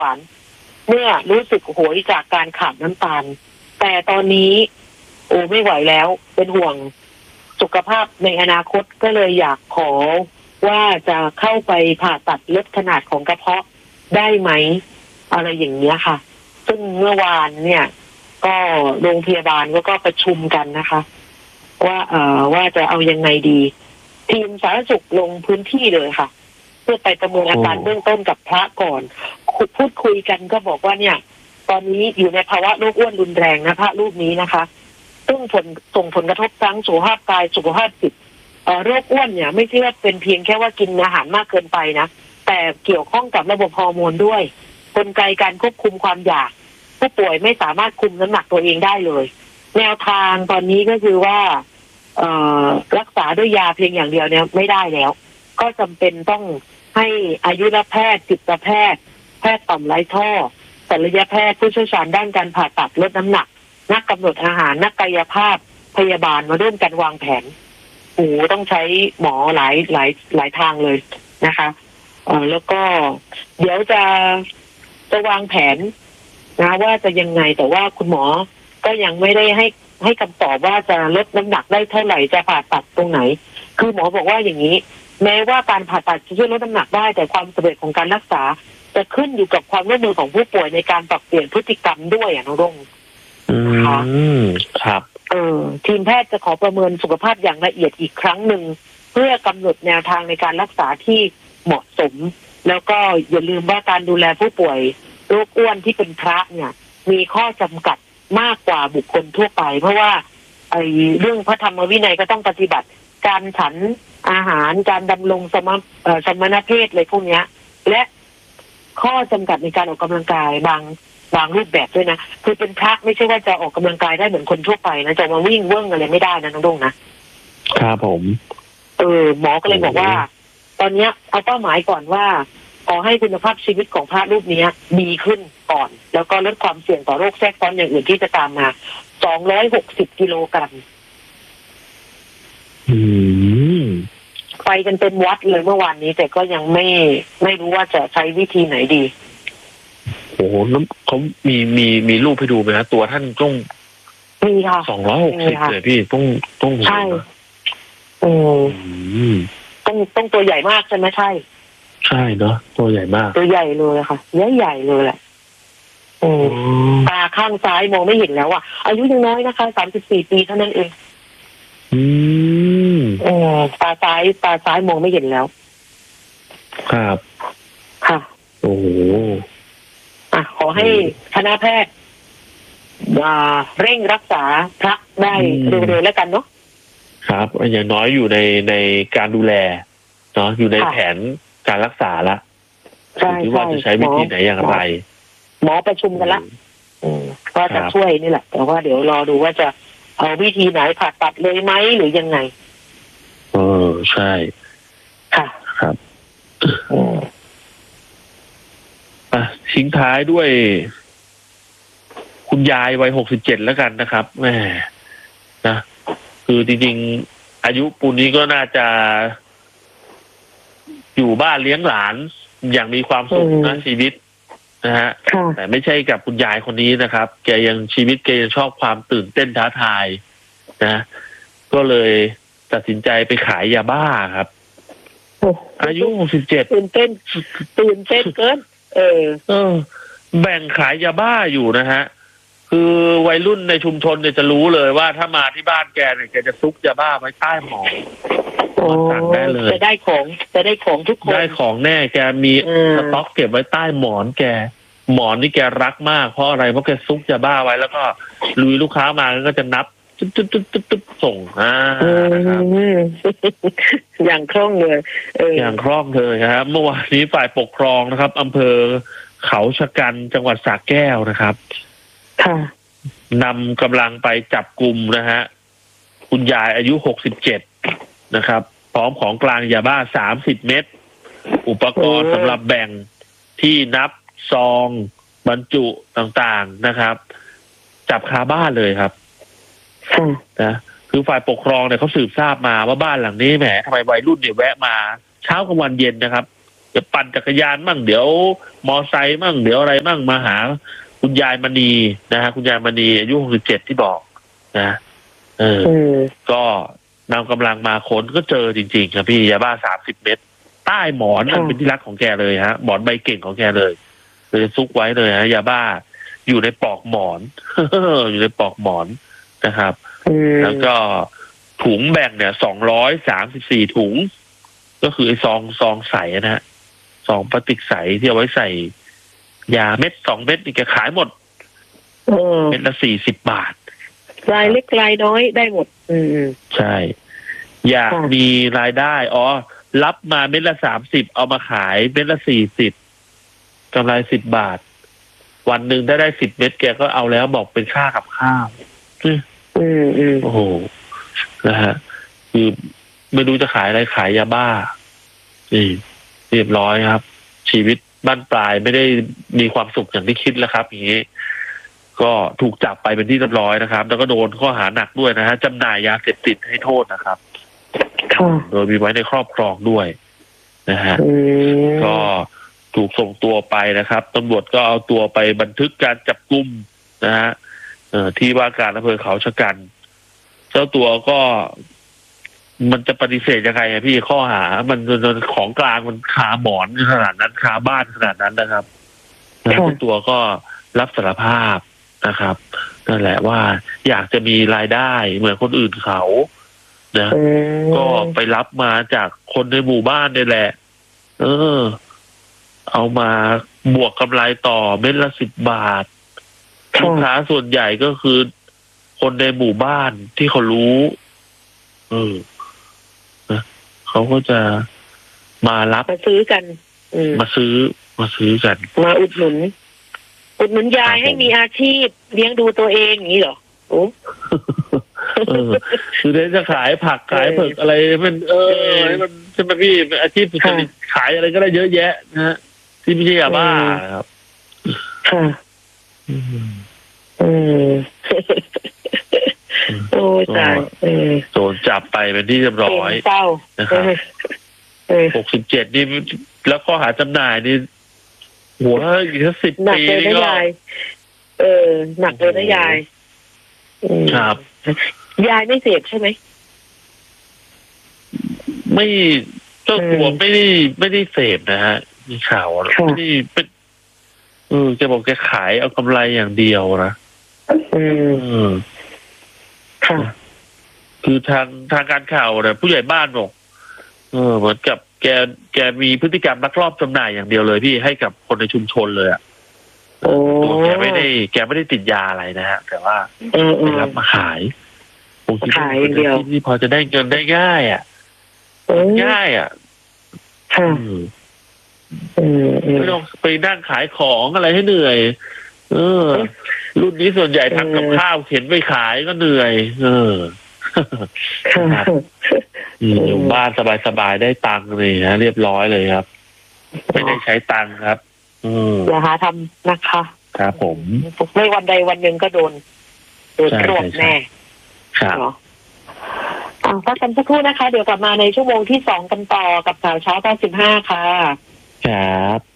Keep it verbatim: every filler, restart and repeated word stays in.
หวานเมื่อรู้สึกโหยจากการขาดน้ำตาลแต่ตอนนี้โอ้ไม่ไหวแล้วเป็นห่วงสุขภาพในอนาคตก็เลยอยากขอว่าจะเข้าไปผ่าตัดลดขนาดของกระเพาะได้ไหมอะไรอย่างเงี้ยค่ะซึ่งเมื่อวานเนี่ยก็โรงพยาบาลก็ก็ประชุมกันนะคะว่าเอ่อว่าจะเอายังไงดีทีมสาธารณสุขลงพื้นที่เลยค่ะเพื่อไปประเมินอาการเบื้องต้นกับพระก่อนพูดคุยกันก็บอกว่าเนี่ยตอนนี้อยู่ในภาวะโรคอ้วนรุนแรงนะพระรูปนี้นะคะซึ่งผลส่งผลกระทบทั้งสุขภาพกายสุขภาพจิตโรคอ้วนเนี่ยไม่ใช่ว่าเป็นเพียงแค่ว่ากินอาหารมากเกินไปนะแต่เกี่ยวข้องกับระบบฮอร์โมนด้วยกลไกการควบคุมความอยากผู้ป่วยไม่สามารถคุมน้ำหนักตัวเองได้เลยแนวทางตอนนี้ก็คือว่าเอ่อรักษาด้วยยาเพียงอย่างเดียวเนี่ยไม่ได้แล้วก็จำเป็นต้องให้อายุรแพทย์จิตแพทย์แพทย์ต่อมไร้ท่อศัลยแพทย์ผู้เชี่ยวชาญด้านการผ่าตัดลดน้ำหนักนักกำหนดอาหารนักกายภาพพยาบาลมาร่วมกันวางแผนโอ้ต้องใช้หมอหลายหลายหลายทางเลยนะคะเอ่อแล้วก็เดี๋ยวจะจะวางแผนนะว่าจะยังไงแต่ว่าคุณหมอก็ยังไม่ได้ให้ให้คำตอบว่าจะลดน้ำหนักได้เท่าไหร่จะผ่าตัดตรงไหนคือหมอบอกว่าอย่างนี้แม้ว่าการผ่าตัดจะช่วยลดน้ำหนักได้แต่ความสำเร็จของการรักษาจะขึ้นอยู่กับความร่วมมือของผู้ป่วยในการปรับเปลี่ยนพฤติกรรมด้วยอ่ะน้องรุ่งอืมครับเออทีมแพทย์จะขอประเมินสุขภาพอย่างละเอียดอีกครั้งหนึ่งเพื่อกำหนดแนวทางในการรักษาที่เหมาะสมแล้วก็อย่าลืมว่าการดูแลผู้ป่วยโรคอ้วนที่เป็นพระเนี่ยมีข้อจำกัดมากกว่าบุคคลทั่วไปเพราะว่าไอ้เรื่องพระธรรมวินัยก็ต้องปฏิบัติการฉันอาหารการดำรงสมณสมณเพศอะไรพวกนี้และข้อจำกัดในการออกกำลังกายบางบางรูปแบบด้วยนะคือเป็นพระไม่ใช่ว่าจะออกกำลังกายได้เหมือนคนทั่วไปนะจะมาวิ่งเวิ่งอะไรไม่ได้นะน้องดงนะครับผมเออหมอก็เลยบอกว่าตอนนี้เอาเป้าหมายก่อนว่าขอให้คุณภาพชีวิตของพระรูปนี้ดีขึ้นก่อนแล้วก็ลดความเสี่ยงต่อโรคแทรกซ้อนอย่างอื่นที่จะตามมาสองร้อยหกสิบกิโลกรัมอืมไปกันเป็นวัดเลยเมื่อวานนี้แต่ก็ยังไม่ไม่รู้ว่าจะใช้วิธีไหนดีโอ้โหเขามีมีมีรูปให้ดูไหมนะตัวท่านต้องมีค่ะสองร้อยหกสิบเลยพี่ต้องต้องใช่โอ้ต้องต้องตัวใหญ่มากใช่ไหมใช่ใช่เนาะตัวใหญ่มากตัวใหญ่เลยค่ะใหญ่ใหญ่เลยแหละโอ้ตาข้างซ้ายมองไม่เห็นแล้วอ่ะอายุยังน้อยนะคะสามสิบสี่ปีเท่านั้นเองอืมเออตาซ้ายตาซ้ายมองไม่เห็นแล้วครับค่ะโอ้โหอ่ะขอให้คณะแพทย์เร่งรักษาพระได้เร็วๆแล้วกันเนาะครับอย่างน้อยอยู่ในในการดูแลเนาะอยู่ในแผนการรักษาละใช่ว่าจะใช้วิธีไหนอย่างไรหมอประชุมกันละก็จะช่วยนี่แหละแต่ว่าเดี๋ยวรอดูว่าจะเอาวิธีไหนผ่าตัดเลยไหมหรือยังไงเออใช่ค่ะครับอ่ะทิ้งท้ายด้วยคุณยายวัยหกสิบเจ็ดแล้วกันนะครับแหมนะคือจริงๆอายุปูนนี้ก็น่าจะอยู่บ้านเลี้ยงหลานอย่างมีความสุขนะชีวิตนะฮะแต่ไม่ใช่กับคุณยายคนนี้นะครับแกยังชีวิตแกยังชอบความตื่นเต้นท้าทายนะก็เลยตัดสินใจไปขายยาบ้าครับอายุหกสิบเจ็ดตื่นเต้นตื่นเต้นเกินเออเออแบ่งขายยาบ้าอยู่นะฮะคือวัยรุ่นในชุมชนเนี่ยจะรู้เลยว่าถ้ามาที่บ้านแกเนี่ยแกจะซุกยาบ้าไว้ใต้หมอนสั่งได้เลยจะได้ของจะได้ของทุกคนได้ของแน่แกมีสต็อกเก็บไว้ใต้หมอนแกหมอนนี่แกรักมากเพราะอะไรเพราะแกซุกยาบ้าไว้แล้วก็ลุยลูกค้ามาก็จะนับตึ๊ดตึ๊ดตึ๊ดตึ๊ดตึ๊ดส่งอ่าครับอย่างคล่องเลยอย่างคล่องเลยครับเมื่อวานนี้ฝ่ายปกครองนะครับอำเภอเขาชะกันจังหวัดสระแก้วนะครับค่ะนำกำลังไปจับกลุ่มนะฮะคุณยายอายุหกสิบเจ็ดนะครับพร้อมของกลางยาบ้าสามสิบเม็ดอุปกรณ์สำหรับแบ่งที่นับซองบรรจุต่างๆนะครับจับคาบ้านเลยครับนะคือฝ่ายปกครองเนี่ยเขาสืบทราบมาว่าบ้านหลังนี้แหมทำไมวัยรุ่นเนี่ยแวะมาเช้ากลางวันเย็นนะครับเดี๋ยวปั่นจักรยานมั่งเดี๋ยวมอไซค์มั่งเดี๋ยวอะไรมั่งมาหาคุณยายมณีนะฮะคุณยายมณีอายุหกสิบเจ็ดที่บอกนะเออก็นำกำลังมาค้นก็เจอจริงๆครับพี่ยาบ้าสามสิบเม็ดใต้หมอนนั่นเป็นที่รักของแกเลยฮะหมอนใบเก่งของแกเลยเลยซุกไว้เลยฮะยาบ้าอยู่ในปลอกหมอน อยู่ในปลอกหมอนนะครับแล้วก็ถุงแบ่งเนี่ยสองร้อยสามสิบสี่ถุงก็คือไอ้ซองซองใสนะฮะซองพลาสติกใสที่เอาไว้ใส่ยาเม็ดสองเม็ดนี่แกขายหมดเม็ดละสี่สิบบาทรายเล็กรายน้อยได้หมดอืมใช่อยากมีรายได้อ๋อรับมาเม็ดละสามสิบเอามาขายเม็ดละสี่สิบกำไรสิบบาทวันหนึ่งถ้าได้สิบเม็ดแกก็เอาแล้วบอกเป็นค่ากับข้าวอืมอืมโอ้โหนะฮะคือไม่รู้จะขายอะไรขายยาบ้านี่เรียบร้อยครับ ชีวิตบ้านปลายไม่ได้มีความสุขอย่างที่คิดแล้วครับอย่างนี้ก็ถูกจับไปเป็นที่เรียบร้อยนะครับแล้วก็โดนข้อหาหนักด้วยนะฮะจำหน่ายยาเสพติดให้โทษนะครับโดยมีไว้ในครอบครองด้วยนะฮะก็ถูกส่งตัวไปนะครับตำรวจก็เอาตัวไปบันทึกการจับกุมนะฮะที่ว่าการอำเภอเขาชะกันเจ้าตัวก็มันจะปฏิเสธยังไงอะพี่ข้อหามันของกลางมันคาหมอนขนาดนั้นคาบ้านขนาดนั้นนะครับแล้วเจ้าตัวก็รับสารภาพนะครับนั่นแหละว่าอยากจะมีรายได้เหมือนคนอื่นเขานะก็ไปรับมาจากคนในหมู่บ้านนี่แหละเออเอามาบวกกำไรต่อเม็ดละสิบบาทลูกค้าส่วนใหญ่ก็คือคนในหมู่บ้านที่เขารู้เออนะเขาก็จะมารับมาซื้อกันมาซื้อมาซื้อกันมาอุดหนุนอุดหนุนยายให้มีอาชีพเลี้ยงดูตัวเองอย่างนี้เหรอโอ้เออคือเดี๋ยวจะขายผักขายเผือกอะไรมันเออมันใช่ไหมพี่อาชีพสุจริตขายอะไรก็ได้เยอะแยะนะฮะที่ไม่ใช่ยาบ้าครับค่ะอืมโอ้ตายโดนจับไปเป็นที่เรียบร้อยนะครับหกสิบเจ็ดนี่แล้วข้อหาจำหน่ายนี่โหถ้าอีกสักสิบปีนี่ก็เออหนักเลยนะยายครับยายไม่เสพใช่ไหมไม่เจ้าตัวไม่ได้ไม่ได้เสพนะฮะมีข่าวไม่ได้เป็นเออจะบอกแกขายเอากำไรอย่างเดียวนะอืมค่ะคือทางทางการข่าวเนี่ยผู้ใหญ่บ้านบอกเออเหมือนกับแกแกมีพฤติกรรมลักลอบจำหน่ายอย่างเดียวเลยพี่ให้กับคนในชุมชนเลยอ่ะตัวแกไม่ได้แกไม่ได้ติดยาอะไรนะฮะแต่ว่าไปรับมาขายผมคิดว่าเป็นที่ที่พอจะได้เงินได้ง่ายอ่ะง่ายอ่ะไม่ต้องไปนั่งขายของอะไรให้เหนื่อยเออรุ่นนี้ส่วนใหญ่ทำกับข้าวเข็นไปขายก็เหนื่อยเอออยู่บ้านสบายๆได้ตังค์เลยนะเรียบร้อยเลยครับไม่ได้ใช้ตังค์ครับอย่าหาทำนะคะครับผมไม่วันใดวันหนึ่งก็โดนโดนรวบแน่ครับอ่าพักกันสักครู่นะคะเดี๋ยวกลับมาในชั่วโมงที่สองกันต่อกับข่าวเช้าตอนสิบห้าค่ะครับ